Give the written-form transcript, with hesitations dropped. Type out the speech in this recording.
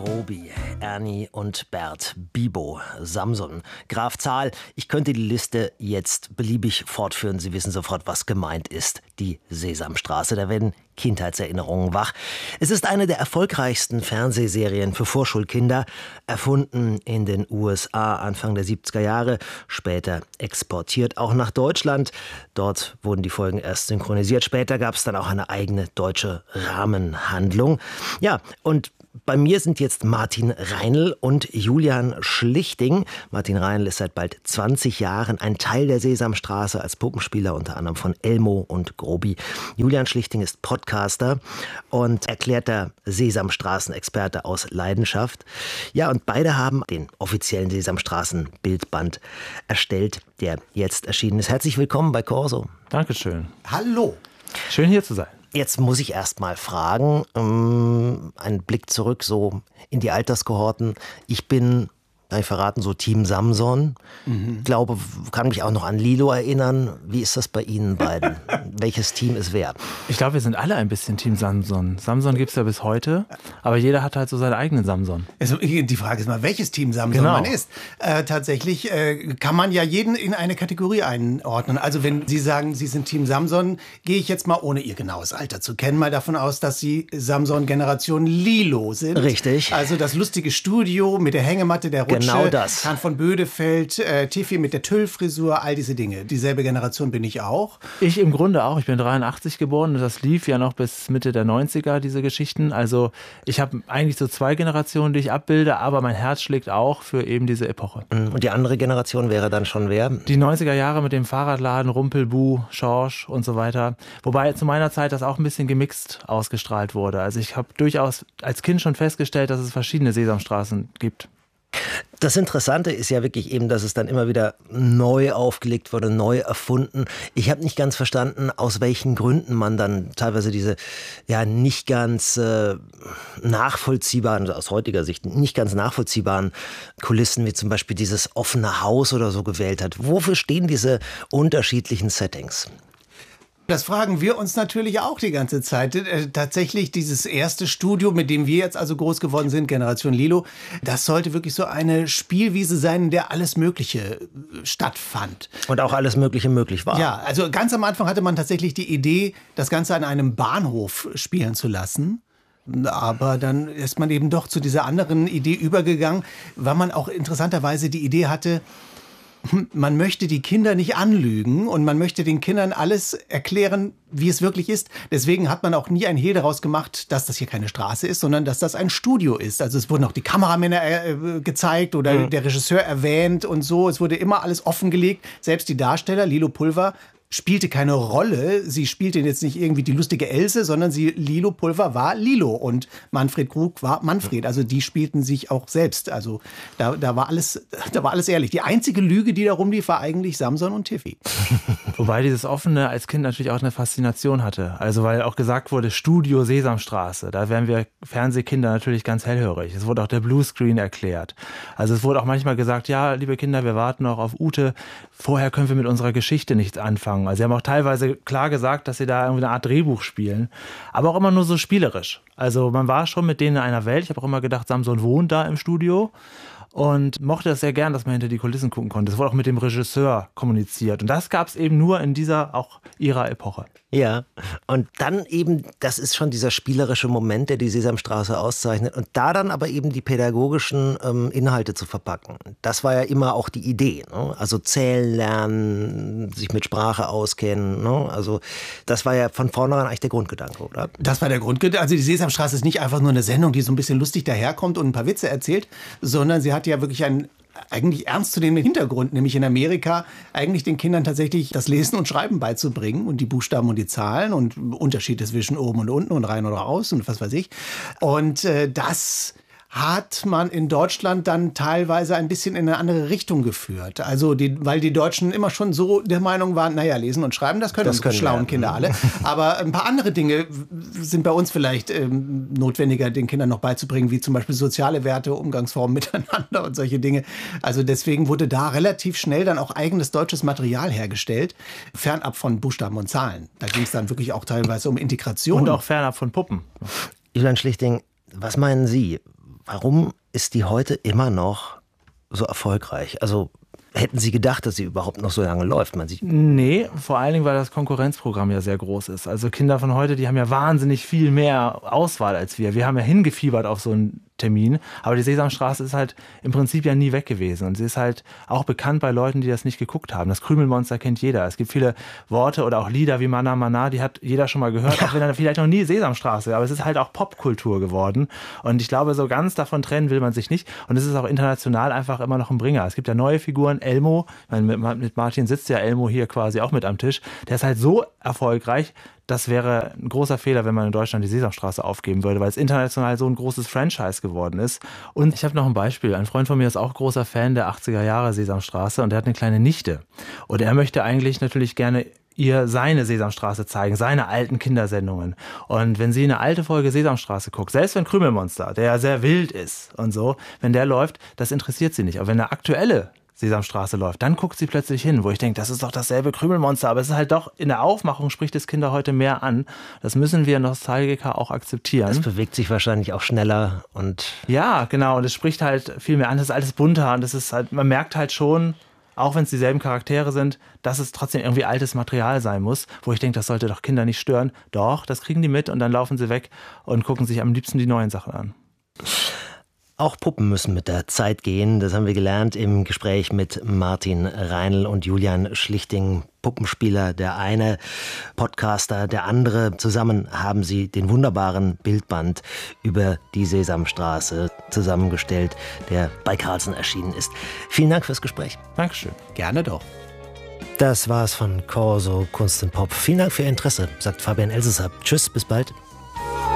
Grobi, Ernie und Bert, Bibo, Samson, Graf Zahl. Ich könnte die Liste jetzt beliebig fortführen. Sie wissen sofort, was gemeint ist. Die Sesamstraße. Da werden Kindheitserinnerungen wach. Es ist eine der erfolgreichsten Fernsehserien für Vorschulkinder, erfunden in den USA Anfang der 70er Jahre, später exportiert auch nach Deutschland. Dort wurden die Folgen erst synchronisiert. Später gab es dann auch eine eigene deutsche Rahmenhandlung. Ja, und bei mir sind jetzt Martin Reinl und Julian Schlichting. Martin Reinl ist seit bald 20 Jahren ein Teil der Sesamstraße als Puppenspieler, unter anderem von Elmo und Grobi. Julian Schlichting ist Podcaster und erklärter Sesamstraßen-Experte aus Leidenschaft. Ja, und beide haben den offiziellen Sesamstraßen-Bildband erstellt, der jetzt erschienen ist. Herzlich willkommen bei Corso. Dankeschön. Hallo. Schön hier zu sein. Jetzt muss ich erst mal fragen, einen Blick zurück so in die Alterskohorten. Ich bin, kann ich verraten, so Team Samson. Glaube, kann mich auch noch an Lilo erinnern. Wie ist das bei Ihnen beiden? Welches Team ist wer? Ich glaube, wir sind alle ein bisschen Team Samson. Samson gibt es ja bis heute, aber jeder hat halt so seinen eigenen Samson. Also die Frage ist mal, welches Team Samson man ist. Tatsächlich kann man ja jeden in eine Kategorie einordnen. Also wenn Sie sagen, Sie sind Team Samson, gehe ich jetzt mal, ohne Ihr genaues Alter zu kennen, mal davon aus, dass Sie Samson-Generation Lilo sind. Richtig. Also das lustige Studio mit der Hängematte, der Rutsche. Genau das. Kahn von Bödefeld, Tiffy mit der Tüllfrisur, all diese Dinge. Dieselbe Generation bin ich auch. Ich im Grunde auch. Ich bin 83 geboren und das lief ja noch bis Mitte der 90er, diese Geschichten. Also ich habe eigentlich so zwei Generationen, die ich abbilde, aber mein Herz schlägt auch für eben diese Epoche. Und die andere Generation wäre dann schon wer? Die 90er Jahre mit dem Fahrradladen, Rumpelbuh, Schorsch und so weiter. Wobei zu meiner Zeit das auch ein bisschen gemixt ausgestrahlt wurde. Also ich habe durchaus als Kind schon festgestellt, dass es verschiedene Sesamstraßen gibt. Das Interessante ist ja wirklich eben, dass es dann immer wieder neu aufgelegt wurde, neu erfunden. Ich habe nicht ganz verstanden, aus welchen Gründen man dann teilweise diese ja nicht ganz nachvollziehbaren, also aus heutiger Sicht nicht ganz nachvollziehbaren Kulissen, wie zum Beispiel dieses offene Haus oder so gewählt hat. Wofür stehen diese unterschiedlichen Settings? Das fragen wir uns natürlich auch die ganze Zeit. Tatsächlich dieses erste Studio, mit dem wir jetzt also groß geworden sind, Generation Lilo, das sollte wirklich so eine Spielwiese sein, in der alles Mögliche stattfand. Und auch alles Mögliche möglich war. Ja, also ganz am Anfang hatte man tatsächlich die Idee, das Ganze an einem Bahnhof spielen zu lassen. Aber dann ist man eben doch zu dieser anderen Idee übergegangen, weil man auch interessanterweise die Idee hatte, man möchte die Kinder nicht anlügen und man möchte den Kindern alles erklären, wie es wirklich ist. Deswegen hat man auch nie ein Hehl daraus gemacht, dass das hier keine Straße ist, sondern dass das ein Studio ist. Also es wurden auch die Kameramänner gezeigt oder der Regisseur erwähnt und so. Es wurde immer alles offengelegt. Selbst die Darsteller, Lilo Pulver, spielte keine Rolle. Sie spielte jetzt nicht irgendwie die lustige Else, sondern Lilo Pulver war Lilo und Manfred Krug war Manfred. Also die spielten sich auch selbst. Also da war alles ehrlich. Die einzige Lüge, die da rumlief, war eigentlich Samson und Tiffy. Wobei dieses Offene als Kind natürlich auch eine Faszination hatte. Also weil auch gesagt wurde, Studio Sesamstraße, da wären wir Fernsehkinder natürlich ganz hellhörig. Es wurde auch der Bluescreen erklärt. Also es wurde auch manchmal gesagt, ja, liebe Kinder, wir warten noch auf Ute. Vorher können wir mit unserer Geschichte nichts anfangen. Also sie haben auch teilweise klar gesagt, dass sie da irgendwie eine Art Drehbuch spielen, aber auch immer nur so spielerisch. Also man war schon mit denen in einer Welt. Ich habe auch immer gedacht, Samson wohnt da im Studio und mochte das sehr gern, dass man hinter die Kulissen gucken konnte. Es wurde auch mit dem Regisseur kommuniziert und das gab es eben nur in dieser, auch ihrer Epoche. Ja, und dann eben, das ist schon dieser spielerische Moment, der die Sesamstraße auszeichnet. Und da dann aber eben die pädagogischen Inhalte zu verpacken. Das war ja immer auch die Idee. Ne? Also zählen lernen, sich mit Sprache auskennen. Ne? Also das war ja von vornherein eigentlich der Grundgedanke, oder? Das war der Grundgedanke. Also die Sesamstraße ist nicht einfach nur eine Sendung, die so ein bisschen lustig daherkommt und ein paar Witze erzählt, sondern sie hat ja wirklich einen eigentlich ernstzunehmenden Hintergrund, nämlich in Amerika eigentlich den Kindern tatsächlich das Lesen und Schreiben beizubringen und die Buchstaben und die Zahlen und Unterschiede zwischen oben und unten und rein oder raus und was weiß ich. Und das hat man in Deutschland dann teilweise ein bisschen in eine andere Richtung geführt. Also weil die Deutschen immer schon so der Meinung waren, naja, lesen und schreiben, das können unsere schlauen Kinder alle. Aber ein paar andere Dinge sind bei uns vielleicht notwendiger, den Kindern noch beizubringen, wie zum Beispiel soziale Werte, Umgangsformen miteinander und solche Dinge. Also deswegen wurde da relativ schnell dann auch eigenes deutsches Material hergestellt, fernab von Buchstaben und Zahlen. Da ging es dann wirklich auch teilweise um Integration. Und auch fernab von Puppen. Julian Schlichting, was meinen Sie? Warum ist die heute immer noch so erfolgreich? Also hätten Sie gedacht, dass sie überhaupt noch so lange läuft? Nee, vor allen Dingen, weil das Konkurrenzprogramm ja sehr groß ist. Also Kinder von heute, die haben ja wahnsinnig viel mehr Auswahl als wir. Wir haben ja hingefiebert auf so einen Termin, aber die Sesamstraße ist halt im Prinzip ja nie weg gewesen und sie ist halt auch bekannt bei Leuten, die das nicht geguckt haben. Das Krümelmonster kennt jeder. Es gibt viele Worte oder auch Lieder wie Mana Mana, die hat jeder schon mal gehört, auch wenn er vielleicht noch nie Sesamstraße, aber es ist halt auch Popkultur geworden und ich glaube, so ganz davon trennen will man sich nicht und es ist auch international einfach immer noch ein Bringer. Es gibt ja neue Figuren, Elmo, mit Martin sitzt ja Elmo hier quasi auch mit am Tisch, der ist halt so erfolgreich. Das wäre ein großer Fehler, wenn man in Deutschland die Sesamstraße aufgeben würde, weil es international so ein großes Franchise geworden ist. Und ich habe noch ein Beispiel. Ein Freund von mir ist auch großer Fan der 80er Jahre Sesamstraße und der hat eine kleine Nichte. Und er möchte eigentlich natürlich gerne ihr seine Sesamstraße zeigen, seine alten Kindersendungen. Und wenn sie eine alte Folge Sesamstraße guckt, selbst wenn Krümelmonster, der ja sehr wild ist und so, wenn der läuft, das interessiert sie nicht. Aber wenn eine aktuelle Sesamstraße läuft, dann guckt sie plötzlich hin, wo ich denke, das ist doch dasselbe Krümelmonster, aber es ist halt doch, in der Aufmachung spricht es Kinder heute mehr an. Das müssen wir Nostalgiker auch akzeptieren. Es bewegt sich wahrscheinlich auch schneller und... Ja, genau, und es spricht halt viel mehr an, das ist alles bunter und das ist halt, man merkt halt schon, auch wenn es dieselben Charaktere sind, dass es trotzdem irgendwie altes Material sein muss, wo ich denke, das sollte doch Kinder nicht stören. Doch, das kriegen die mit und dann laufen sie weg und gucken sich am liebsten die neuen Sachen an. Auch Puppen müssen mit der Zeit gehen. Das haben wir gelernt im Gespräch mit Martin Reinl und Julian Schlichting, Puppenspieler, der eine, Podcaster, der andere. Zusammen haben sie den wunderbaren Bildband über die Sesamstraße zusammengestellt, der bei Carlsen erschienen ist. Vielen Dank fürs Gespräch. Dankeschön. Gerne doch. Das war's von Corso Kunst und Pop. Vielen Dank für Ihr Interesse, sagt Fabian Elsesser. Tschüss, bis bald.